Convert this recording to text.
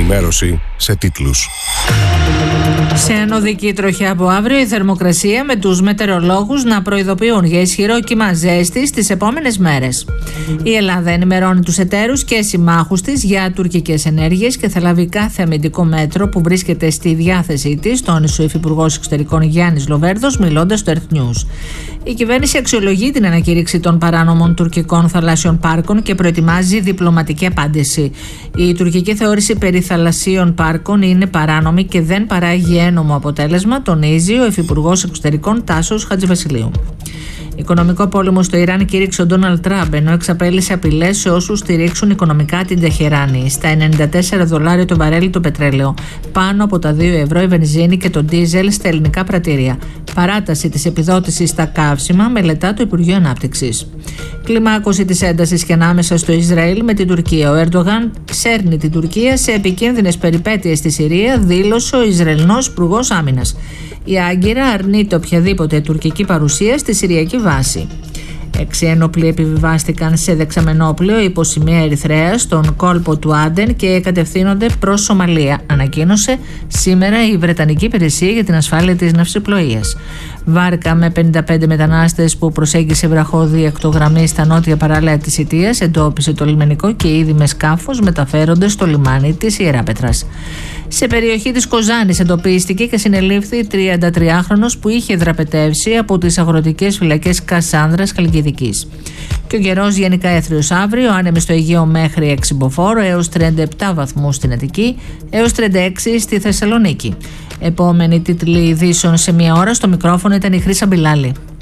ενημέρωση σε τίτλους. Σε ανωδική τροχιά από αύριο η θερμοκρασία, με τους μετεωρολόγους να προειδοποιούν για ισχυρό κύμα ζέστης τις επόμενες μέρες. Η Ελλάδα ενημερώνει τους εταίρους και συμμάχους της για τουρκικές ενέργειες και θα λάβει κάθε αμυντικό μέτρο που βρίσκεται στη διάθεσή της, τόνισε ο Υφυπουργός Εξωτερικών Γιάννης Λοβέρδος, μιλώντας στο Earth News. Η κυβέρνηση αξιολογεί την ανακήρυξη των παράνομων τουρκικών θαλάσσιων πάρκων και προετοιμάζει διπλωματική απάντηση. Η τουρκική θεώρηση περί θαλασσίων πάρκων είναι παράνομη και δεν παράγει ένομο αποτέλεσμα, τονίζει ο Υφυπουργός Εξωτερικών Τάσος Χατζηβασιλείου. Οικονομικό πόλεμο στο Ιράν κήρυξε ο Ντόναλντ Τραμπ, ενώ εξαπέλυσε απειλές σε όσους στηρίξουν οικονομικά την Τεχεράνη. Στα $94 το βαρέλι το πετρέλαιο, πάνω από τα €2 η βενζίνη και το ντίζελ στα ελληνικά πρατήρια. Παράταση της επιδότησης στα καύσιμα, μελετά το Υπουργείο Ανάπτυξης. Κλιμάκωση της έντασης και ανάμεσα στο Ισραήλ με την Τουρκία. Ο Ερντογάν σέρνει την Τουρκία σε επικίνδυνες περιπέτειες στη Συρία, δήλωσε ο Ισραηλινός Υπουργός Άμυνας. Η Άγκυρα αρνείται οποιαδήποτε τουρκική παρουσία στη Συριακή βάση. 6 ένοπλοι επιβιβάστηκαν σε δεξαμενόπλαιο υπό σημαία Ερυθρέας στον κόλπο του Άντεν και κατευθύνονται προς Σομαλία, ανακοίνωσε σήμερα η Βρετανική Υπηρεσία για την Ασφάλεια της Ναυσιπλοείας. Βάρκα με 55 μετανάστες που προσέγγισε βραχώδη ακτογραμμή στα νότια παράλια της Ιτίας εντόπισε το λιμενικό και ήδη με σκάφος μεταφέρονται στο λιμάνι της Ιεράπετρας. Σε περιοχή της Κοζάνης εντοπίστηκε και συνελήφθη 33χρονος που είχε δραπετεύσει από τις αγροτικές φυλακές Κασάνδρας Χαλκιδικής. Και ο καιρός γενικά έθριος αύριο, άνεμοι στο Αιγαίο μέχρι 6 μποφόρ, έως 37 βαθμούς στην Αττική, έως 36 στη Θεσσαλονίκη. Επόμενη τίτλη ειδήσεων σε μία ώρα, στο μικρόφωνο ήταν η Χρύσα Μπιλάλη.